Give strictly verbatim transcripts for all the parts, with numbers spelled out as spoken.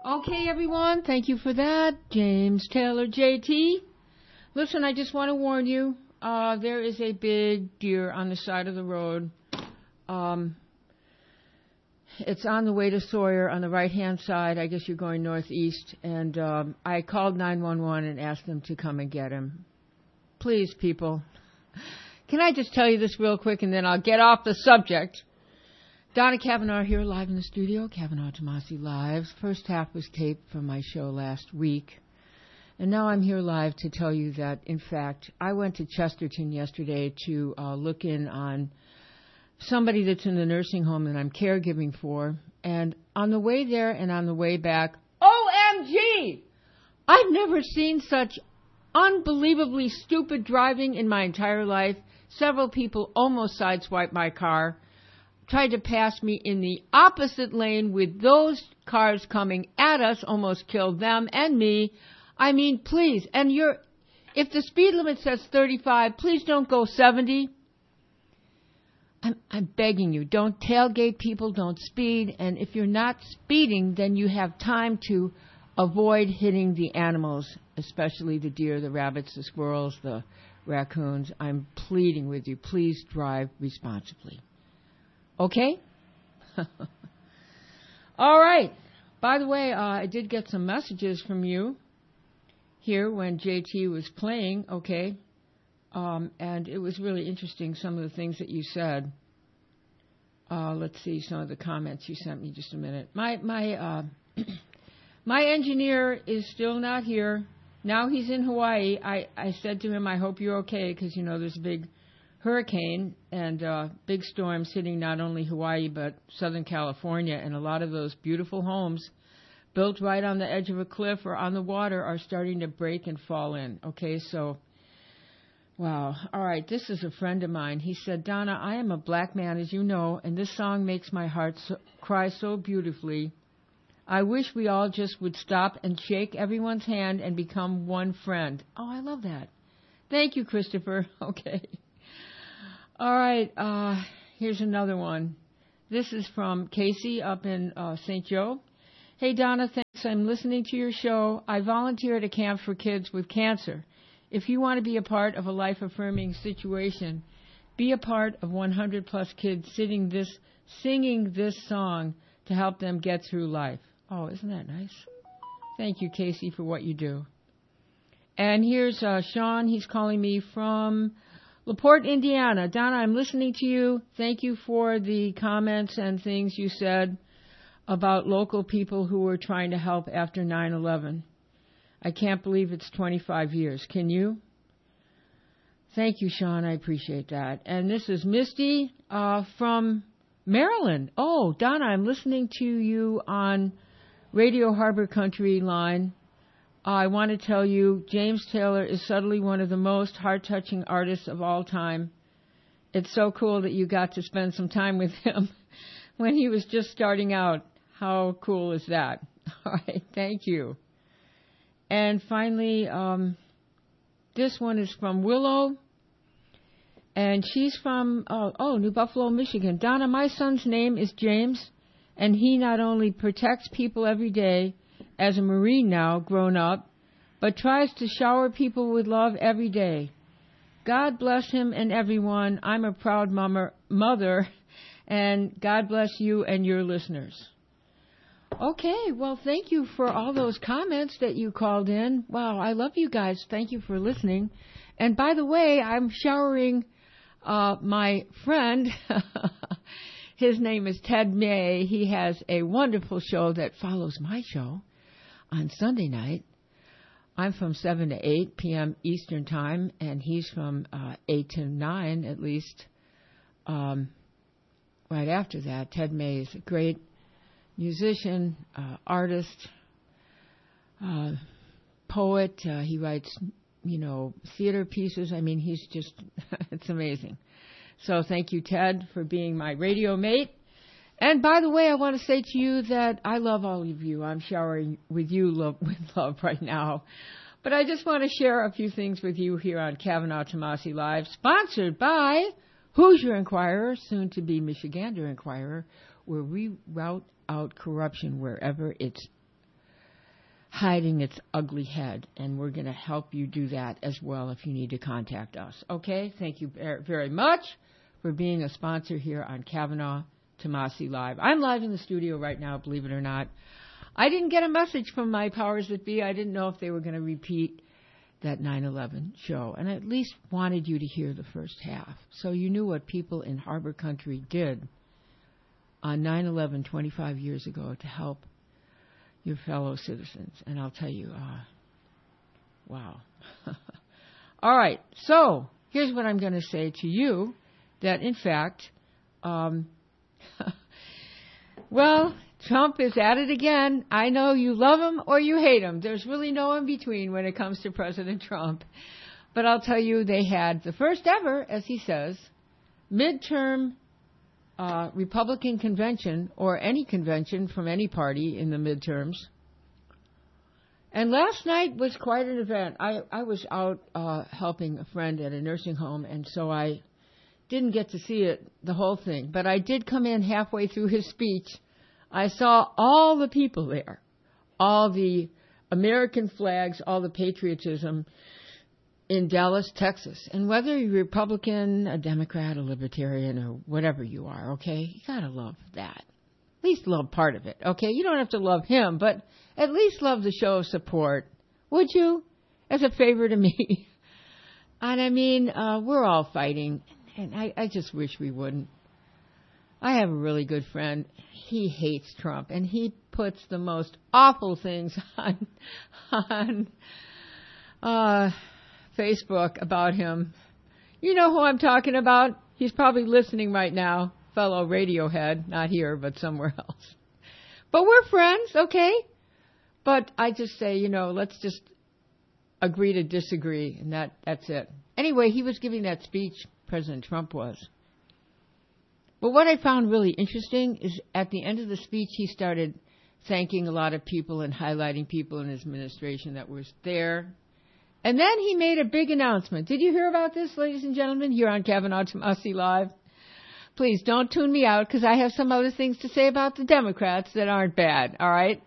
Okay, everyone, thank you for that. James Taylor, J T. Listen, I just want to warn you, uh, there is a big deer on the side of the road. Um, it's on the way to Sawyer on the right-hand side. I guess you're going northeast. And um, I called nine one one and asked them to come and get him. Please, people. Can I just tell you this real quick, and then I'll get off the subject. Donna Kavanaugh here live in the studio, Kavanaugh Tomasi Lives. First half was taped from my show last week. And now I'm here live to tell you that, in fact, I went to Chesterton yesterday to uh, look in on somebody that's in the nursing home that I'm caregiving for. And on the way there and on the way back, O M G! I've never seen such unbelievably stupid driving in my entire life. Several people almost sideswiped my car, tried to pass me in the opposite lane with those cars coming at us, almost killed them and me. I mean, please, and you're, if the speed limit says thirty-five, please don't go seventy. I'm, I'm begging you, don't tailgate people, don't speed, and if you're not speeding, then you have time to avoid hitting the animals, especially the deer, the rabbits, the squirrels, the raccoons. I'm pleading with you, please drive responsibly. Okay? All right. By the way, uh, I did get some messages from you here when J T was playing, okay? Um, and it was really interesting, some of the things that you said. Uh, let's see some of the comments you sent me. Just a minute. My my uh, my engineer is still not here. Now he's in Hawaii. I, I said to him, I hope you're okay, because, you know, there's a big hurricane and uh, big storms hitting not only Hawaii but Southern California, and a lot of those beautiful homes built right on the edge of a cliff or on the water are starting to break and fall in. Okay, so... Wow. All right. This is a friend of mine. He said, Donna, I am a black man, as you know, and this song makes my heart so, cry so beautifully. I wish we all just would stop and shake everyone's hand and become one friend. Oh, I love that. Thank you, Christopher. Okay. All right. Uh, here's another one. This is from Casey up in uh, Saint Joe. Hey, Donna, thanks. I'm listening to your show. I volunteer at a camp for kids with cancer. If you want to be a part of a life-affirming situation, be a part of one hundred plus kids sitting this, singing this song to help them get through life. Oh, isn't that nice? Thank you, Casey, for what you do. And here's uh, Sean. He's calling me from LaPorte, Indiana. Donna, I'm listening to you. Thank you for the comments and things you said about local people who were trying to help after nine eleven. I can't believe it's twenty-five years. Can you? Thank you, Sean. I appreciate that. And this is Misty uh, from Maryland. Oh, Donna, I'm listening to you on Radio Harbor Country line. Uh, I want to tell you, James Taylor is subtly one of the most heart-touching artists of all time. It's so cool that you got to spend some time with him when he was just starting out. How cool is that? All right, thank you. And finally, um, this one is from Willow, and she's from, oh, oh, New Buffalo, Michigan. Donna, my son's name is James, and he not only protects people every day as a Marine now, grown up, but tries to shower people with love every day. God bless him and everyone. I'm a proud mama, mother, and God bless you and your listeners. Okay, well, thank you for all those comments that you called in. Wow, I love you guys. Thank you for listening. And by the way, I'm showering uh, my friend. His name is Ted May. He has a wonderful show that follows my show on Sunday night. I'm from seven to eight p.m. Eastern Time, and he's from uh, eight to nine at least. Um, right after that, Ted May is a great musician, uh, artist, uh, poet. Uh, he writes, you know, theater pieces. I mean, he's just, it's amazing. So thank you, Ted, for being my radio mate. And by the way, I want to say to you that I love all of you. I'm showering with you love, with love right now. But I just want to share a few things with you here on Kavanaugh Tomasi Live, sponsored by Hoosier Inquirer, soon to be Michigander Inquirer, where we route out corruption wherever it's hiding its ugly head, and we're going to help you do that as well if you need to contact us. Okay? Thank you very much for being a sponsor here on Kavanaugh Tomasi Live. I'm live in the studio right now, believe it or not. I didn't get a message from my powers that be. I didn't know if they were going to repeat that nine eleven show, and I at least wanted you to hear the first half so you knew what people in Harbor Country did on nine eleven twenty-five years ago to help your fellow citizens. And I'll tell you, uh, wow. All right, so here's what I'm going to say to you, that in fact, um, well, Trump is at it again. I know you love him or you hate him. There's really no in between when it comes to President Trump. But I'll tell you, they had the first ever, as he says, midterm uh, Republican convention, or any convention from any party in the midterms. And last night was quite an event. I, I was out uh, helping a friend at a nursing home, and so I didn't get to see it, the whole thing. But I did come in halfway through his speech. I saw all the people there, all the American flags, all the patriotism in Dallas, Texas. And whether you're Republican, a Democrat, a Libertarian, or whatever you are, okay, you gotta love that. At least love part of it, okay? You don't have to love him, but at least love the show of support. Would you? As a favor to me. And I mean, uh, we're all fighting, and I, I just wish we wouldn't. I have a really good friend. He hates Trump, and he puts the most awful things on, on uh, Facebook about him. You know who I'm talking about? He's probably listening right now, fellow Radiohead, not here, but somewhere else. But we're friends, okay? But I just say, you know, let's just agree to disagree, and that, that's it. Anyway, he was giving that speech, President Trump was. But what I found really interesting is at the end of the speech, he started thanking a lot of people and highlighting people in his administration that was there. And then he made a big announcement. Did you hear about this, ladies and gentlemen, here on Kavanaugh Tomasi Live? Please don't tune me out, because I have some other things to say about the Democrats that aren't bad, all right?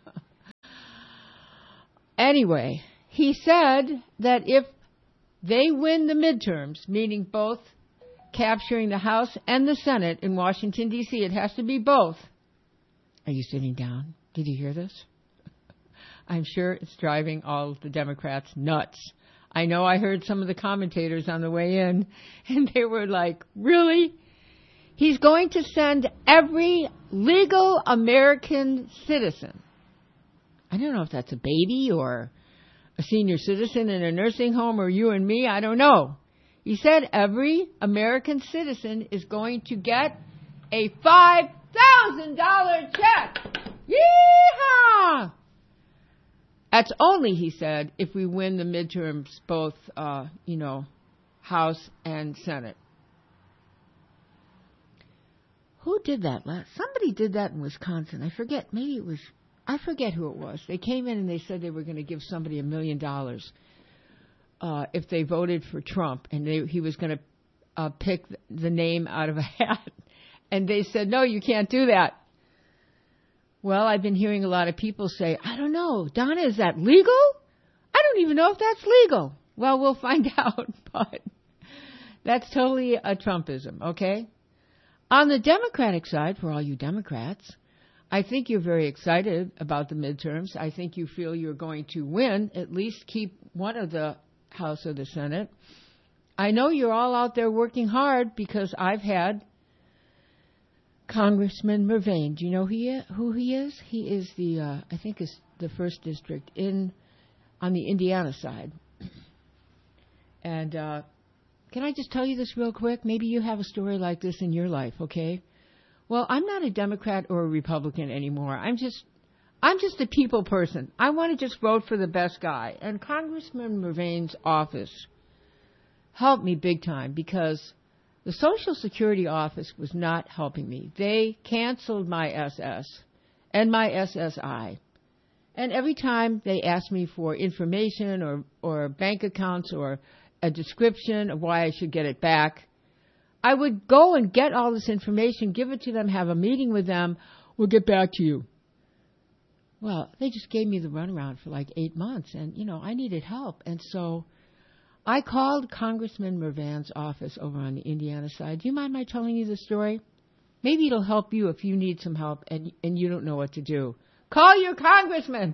Anyway, he said that if they win the midterms, meaning both capturing the House and the Senate in Washington, D C, it has to be both. Are you sitting down? Did you hear this? I'm sure it's driving all the Democrats nuts. I know I heard some of the commentators on the way in, and they were like, really? He's going to send every legal American citizen. I don't know if that's a baby or a senior citizen in a nursing home or you and me. I don't know. He said every American citizen is going to get a five thousand dollars check. Yeehaw! That's only, he said, if we win the midterms, both, uh, you know, House and Senate. Who did that last? Somebody did that in Wisconsin. I forget. Maybe it was, I forget who it was. They came in and they said they were going to give somebody a million dollars. Uh, if they voted for Trump, and they, he was going to uh, pick the name out of a hat. And they said, no, you can't do that. Well, I've been hearing a lot of people say, I don't know, Donna, is that legal? I don't even know if that's legal. Well, we'll find out, but that's totally a Trumpism, okay? On the Democratic side, for all you Democrats, I think you're very excited about the midterms. I think you feel you're going to win, at least keep one of the House or the Senate. I know you're all out there working hard, because I've had Congressman Mervain. Do you know who he, who he is? He is the, uh, I think is the first district in, on the Indiana side. And uh, can I just tell you this real quick? Maybe you have a story like this in your life, okay? Well, I'm not a Democrat or a Republican anymore. I'm just I'm just a people person. I want to just vote for the best guy. And Congressman Mervain's office helped me big time, because the Social Security office was not helping me. They canceled my S S and my S S I. And every time they asked me for information or, or bank accounts or a description of why I should get it back, I would go and get all this information, give it to them, have a meeting with them. We'll get back to you. Well, they just gave me the runaround for like eight months, and, you know, I needed help. And so I called Congressman Mervan's office over on the Indiana side. Do you mind my telling you the story? Maybe it'll help you if you need some help and, and you don't know what to do. Call your congressman.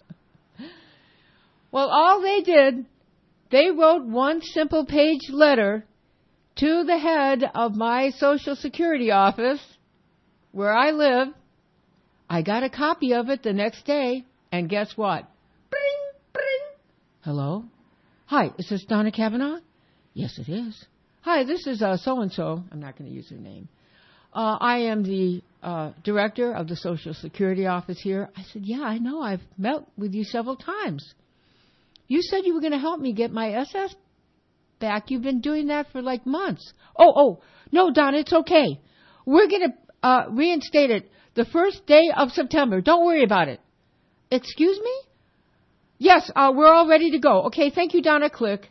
Well, all they did, they wrote one simple page letter to the head of my Social Security office where I live. I got a copy of it the next day, and guess what? Bring, bring. Hello? Hi, is this Donna Kavanaugh? Yes, it is. Hi, this is uh, so-and-so. I'm not going to use her name. Uh, I am the uh, director of the Social Security office here. I said, yeah, I know. I've met with you several times. You said you were going to help me get my S S back. You've been doing that for like months. Oh, oh, no, Donna, it's okay. We're going to uh, reinstate it the first day of September. Don't worry about it. Excuse me? Yes, uh, we're all ready to go. Okay, thank you, Donna. Click.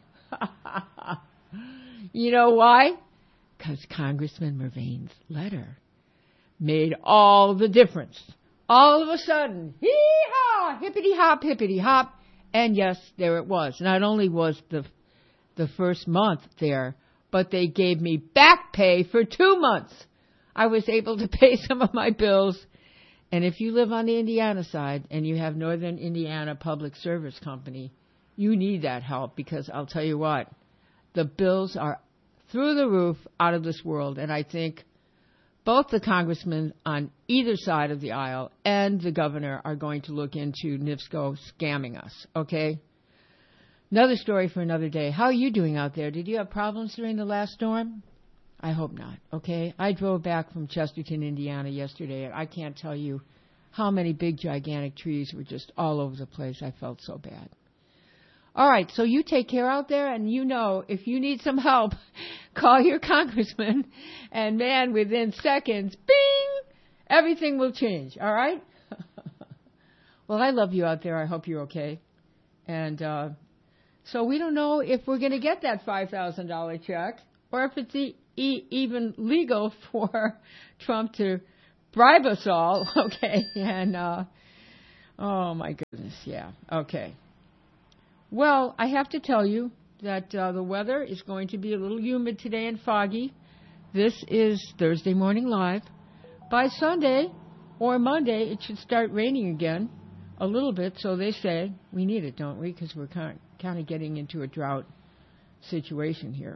You know why? Because Congressman Mervan's letter made all the difference. All of a sudden, hee-haw, hippity-hop, hippity-hop. And yes, there it was. Not only was the the first month there, but they gave me back pay for two months. I was able to pay some of my bills. And if you live on the Indiana side and you have Northern Indiana Public Service Company, you need that help, because I'll tell you what, the bills are through the roof, out of this world. And I think both the congressmen on either side of the aisle and the governor are going to look into NIPSCO scamming us, okay? Another story for another day. How are you doing out there? Did you have problems during the last storm? I hope not, okay? I drove back from Chesterton, Indiana yesterday, and I can't tell you how many big, gigantic trees were just all over the place. I felt so bad. All right, so you take care out there, and you know, if you need some help, call your congressman, and man, within seconds, bing, everything will change, all right? Well, I love you out there. I hope you're okay. And uh, so we don't know if we're going to get that five thousand dollars check, or if it's e- e- even legal for Trump to bribe us all, okay? And, uh, oh, my goodness, yeah, okay. Well, I have to tell you that uh, the weather is going to be a little humid today and foggy. This is Thursday Morning Live. By Sunday or Monday, it should start raining again a little bit, so they say. We need it, don't we? Because we're kind of, kind of getting into a drought situation here.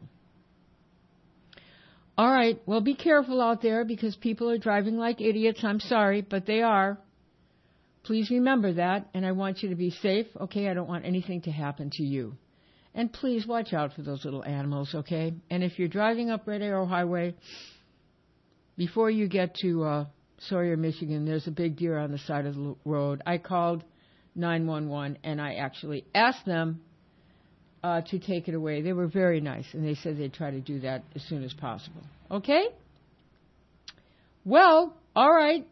All right, well, be careful out there, because people are driving like idiots. I'm sorry, but they are. Please remember that, and I want you to be safe, okay? I don't want anything to happen to you. And please watch out for those little animals, okay? And if you're driving up Red Arrow Highway, before you get to uh, Sawyer, Michigan, there's a big deer on the side of the road. I called nine one one, and I actually asked them uh, to take it away. They were very nice, and they said they'd try to do that as soon as possible. Okay? Well, all right.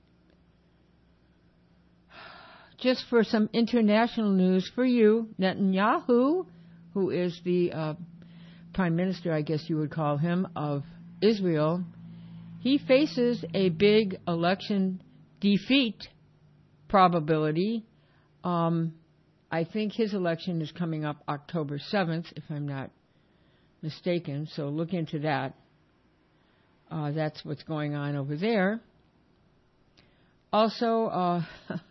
Just for some international news for you, Netanyahu, who is the uh, prime minister, I guess you would call him, of Israel, he faces a big election defeat probability. Um, I think his election is coming up October seventh, if I'm not mistaken, so look into that. Uh, that's what's going on over there. Also, uh,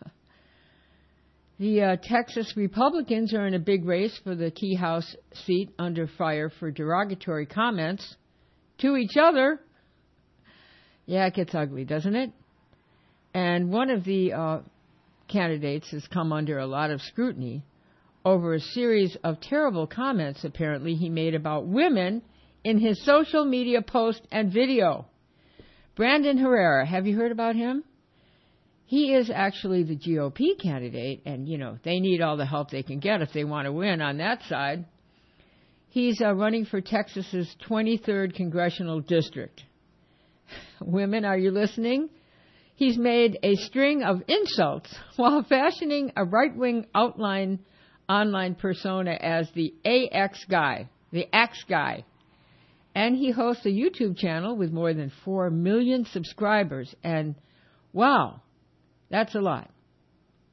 the uh, Texas Republicans are in a big race for the key House seat, under fire for derogatory comments to each other. Yeah, it gets ugly, doesn't it? And one of the uh, candidates has come under a lot of scrutiny over a series of terrible comments, apparently, he made about women in his social media post and video. Brandon Herrera, have you heard about him? He is actually the G O P candidate, and, you know, they need all the help they can get if they want to win on that side. He's uh, running for Texas's twenty-third congressional district. Women, are you listening? He's made a string of insults while fashioning a right-wing outline online persona as the A X guy, the Axe guy. And he hosts a YouTube channel with more than four million subscribers. And, wow, that's a lot.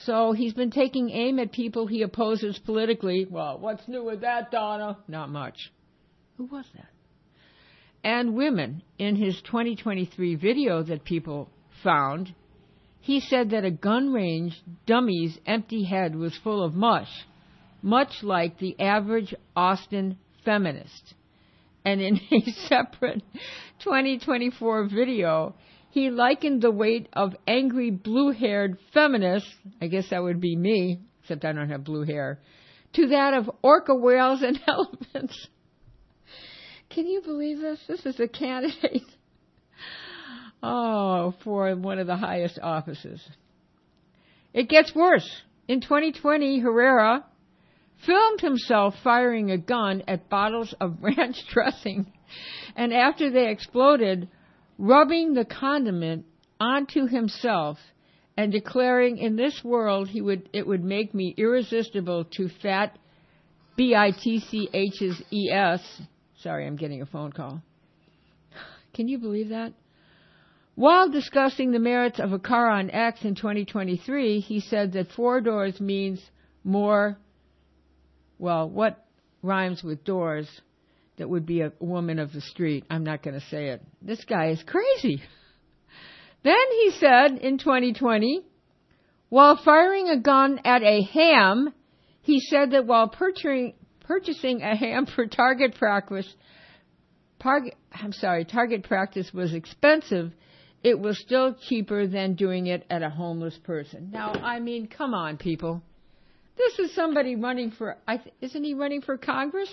So he's been taking aim at people he opposes politically. Well, what's new with that, Donna? Not much. Who was that? And women. In his twenty twenty-three video that people found, he said that a gun range dummy's empty head was full of mush, much like the average Austin feminist. And in a separate twenty twenty-four video, he likened the weight of angry blue-haired feminists, I guess that would be me, except I don't have blue hair, to that of orca whales and elephants. Can you believe this? This is a candidate, oh, for one of the highest offices. It gets worse. In twenty twenty, Herrera filmed himself firing a gun at bottles of ranch dressing, and after they exploded, rubbing the condiment onto himself and declaring, in this world, he would it would make me irresistible to fat B I T C H's E S. Sorry, I'm getting a phone call. Can you believe that? While discussing the merits of a car on X in twenty twenty-three, he said that four doors means more, well, what rhymes with doors? That would be a woman of the street. I'm not going to say it. This guy is crazy. Then he said in twenty twenty, while firing a gun at a ham, he said that while purchasing, purchasing a ham for target practice, target, I'm sorry, target practice was expensive, it was still cheaper than doing it at a homeless person. Now, I mean, come on, people. This is somebody running for, I th- isn't he running for Congress?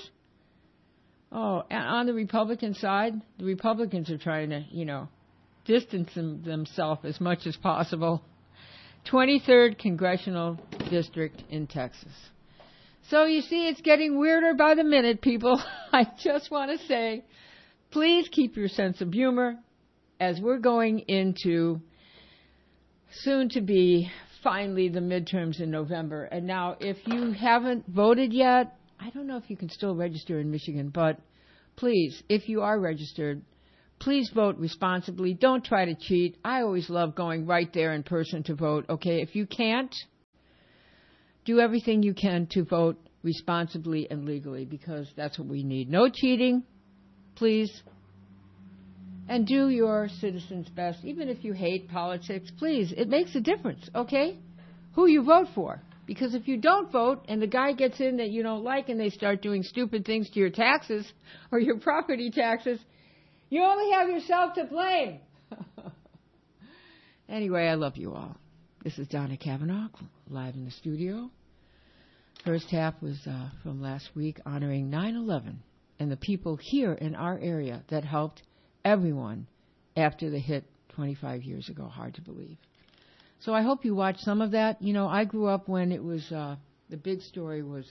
Oh, and on the Republican side, the Republicans are trying to, you know, distance them, themselves as much as possible. twenty-third Congressional District in Texas. So you see, it's getting weirder by the minute, people. I just want to say, please keep your sense of humor as we're going into soon to be finally the midterms in November. And now, if you haven't voted yet, I don't know if you can still register in Michigan, but please, if you are registered, please vote responsibly. Don't try to cheat. I always love going right there in person to vote, okay? If you can't, do everything you can to vote responsibly and legally, because that's what we need. No cheating, please. And do your citizens' best. Even if you hate politics, please, it makes a difference, okay? Who you vote for. Because if you don't vote and the guy gets in that you don't like and they start doing stupid things to your taxes or your property taxes, you only have yourself to blame. Anyway, I love you all. This is Donna Cavanaugh, live in the studio. First half was uh, from last week, honoring nine eleven and the people here in our area that helped everyone after the hit twenty-five years ago. Hard to believe. So I hope you watched some of that. You know, I grew up when it was, uh, the big story was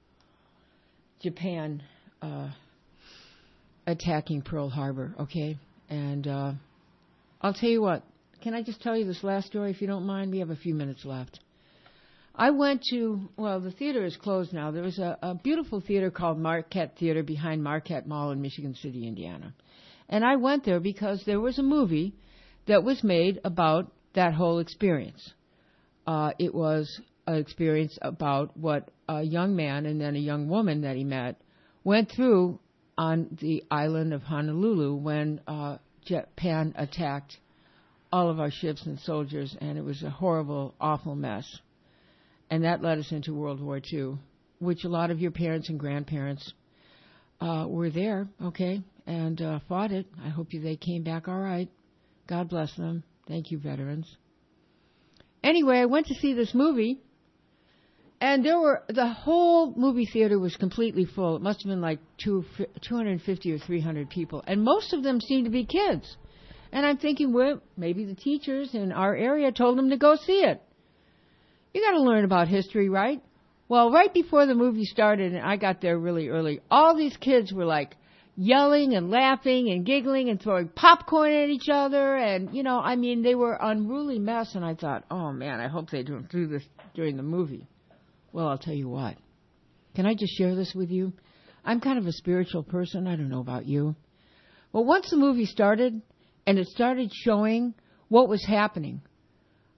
Japan uh, attacking Pearl Harbor, okay? And uh, I'll tell you what, can I just tell you this last story, if you don't mind? We have a few minutes left. I went to, well, the theater is closed now. There was a, a beautiful theater called Marquette Theater behind Marquette Mall in Michigan City, Indiana. And I went there because there was a movie that was made about that whole experience. Uh, it was an experience about what a young man and then a young woman that he met went through on the island of Honolulu when uh, Japan attacked all of our ships and soldiers, and it was a horrible, awful mess. And that led us into World War Two, which a lot of your parents and grandparents uh, were there, okay, and uh, fought it. I hope you, they came back all right. God bless them. Thank you, veterans. Anyway, I went to see this movie, and there were, the whole movie theater was completely full. It must have been like two, two hundred fifty or three hundred people, and most of them seemed to be kids. And I'm thinking, well, maybe the teachers in our area told them to go see it. You got to learn about history, right? Well, right before the movie started, and I got there really early, all these kids were like yelling and laughing and giggling and throwing popcorn at each other. And, you know, I mean, they were an unruly mess. And I thought, oh, man, I hope they don't do this during the movie. Well, I'll tell you what. Can I just share this with you? I'm kind of a spiritual person. I don't know about you. Well, once the movie started and it started showing what was happening,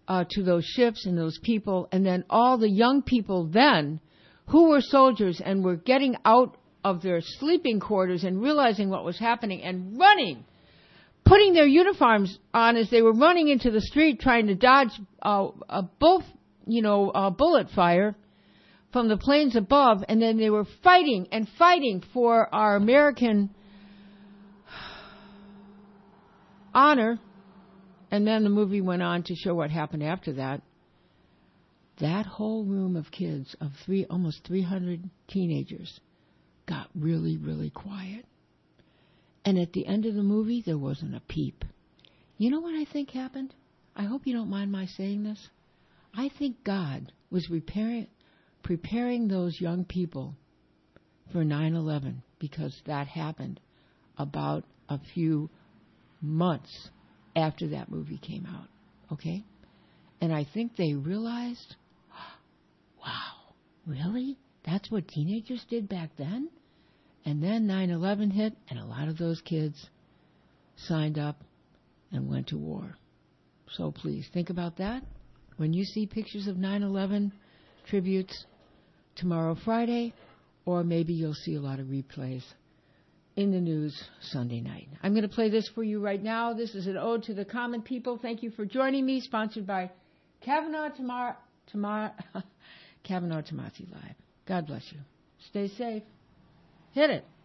uh, to those ships and those people, and then all the young people then who were soldiers and were getting out of their sleeping quarters and realizing what was happening and running, putting their uniforms on as they were running into the street trying to dodge uh, a bull, you know, a bullet fire from the planes above, and then they were fighting and fighting for our American honor. And then the movie went on to show what happened after that. That whole room of kids, of three, almost three hundred teenagers, got really, really quiet. And at the end of the movie, there wasn't a peep. You know what I think happened? I hope you don't mind my saying this. I think God was preparing, preparing those young people for nine eleven, because that happened about a few months after that movie came out. Okay? And I think they realized, wow, really? That's what teenagers did back then? And then nine eleven hit, and a lot of those kids signed up and went to war. So please, think about that. When you see pictures of nine eleven tributes tomorrow, Friday, or maybe you'll see a lot of replays in the news Sunday night. I'm going to play this for you right now. This is an ode to the common people. Thank you for joining me. Sponsored by Kavanaugh Tamar, Tamar, Kavanaugh Tamati Live. God bless you. Stay safe. Hit it.